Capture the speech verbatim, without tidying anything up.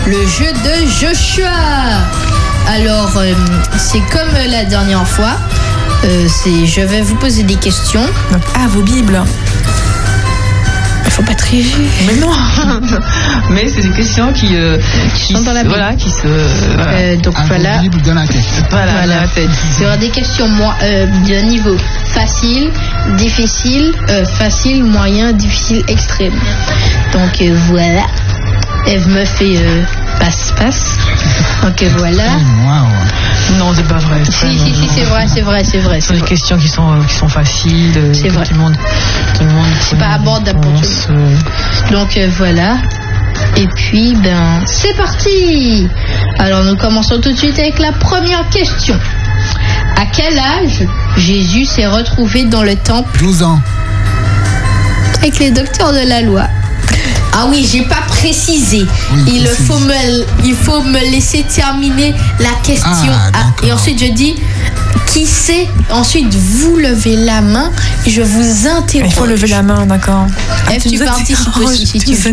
le jeu de Joshua. Alors, euh, c'est comme la dernière fois. Euh, c'est, je vais vous poser des questions. Ah, vos bibles. Il faut pas tricher. Mais non. Mais c'est des questions qui, euh, qui sont dans la Bible. Voilà, qui se. Euh, voilà. Euh, donc Un voilà. Bible dans la tête. Voilà, Voilà. dans la tête. Il y aura des questions moi, euh, de niveau facile, difficile, euh, facile, moyen, difficile, extrême. Donc euh, voilà. Eve me fait euh, passe-passe. Donc euh, voilà. Wow. Non, c'est pas vrai. Si, si, si, c'est vrai, c'est vrai, c'est vrai. Ce C'est sont des vrai. questions qui sont, euh, qui sont faciles. euh, C'est que vrai. Tout le monde. Tout le monde C'est pas abordable pour tout le monde. Donc euh, voilà. Et puis, ben, c'est parti. Alors nous commençons tout de suite avec la première question. À quel âge Jésus s'est retrouvé dans le temple douze ans. avec les docteurs de la loi? Ah oui, j'ai pas précisé. Oui, il, précise. faut me, il faut me laisser terminer la question. Ah, Ah, d'accord. et ensuite, je dis qui c'est. Ensuite, vous levez la main et je vous interroge. Il faut lever la main, d'accord. Eve, tu nous participes interroges, aussi si tu tu nous veux.